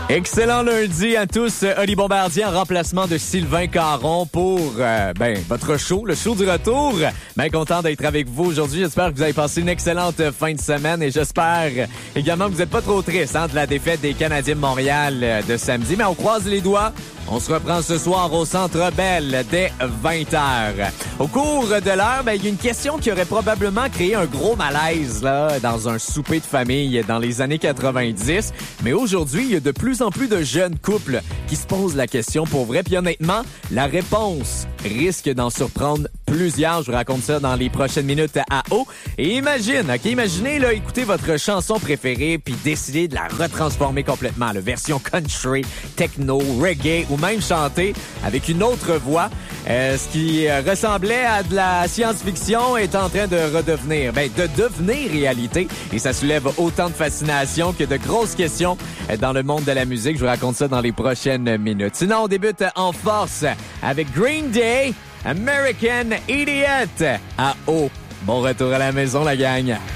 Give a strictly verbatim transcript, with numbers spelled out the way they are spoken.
Excellent lundi à tous. Oli Bombardier en remplacement de Sylvain Caron pour euh, ben votre show, le show du retour. Bien content d'être avec vous aujourd'hui. J'espère que vous avez passé une excellente fin de semaine et j'espère également que vous n'êtes pas trop triste hein, de la défaite des Canadiens de Montréal de samedi. Mais on croise les doigts. On se reprend ce soir au Centre Bell dès vingt heures. Au cours de l'heure, ben, il y a une question qui aurait probablement créé un gros malaise là, dans un souper de famille dans les années quatre-vingt-dix. Mais aujourd'hui, il y a de plus en plus de jeunes couples qui se posent la question pour vrai. Puis honnêtement, la réponse risque d'en surprendre plusieurs. Je vous raconte ça dans les prochaines minutes à haut. Et imagine, ok, imaginez là, écouter votre chanson préférée puis décider de la retransformer complètement, la version country, techno, reggae ou même chanter avec une autre voix. Euh, ce qui ressemblait à de la science-fiction est en train de redevenir, ben, de devenir réalité. Et ça soulève autant de fascination que de grosses questions dans le monde de la musique. Je vous raconte ça dans les prochaines minutes. Sinon, on débute en force avec Green Day, American Idiot. À haut. Bon retour à la maison, la gang.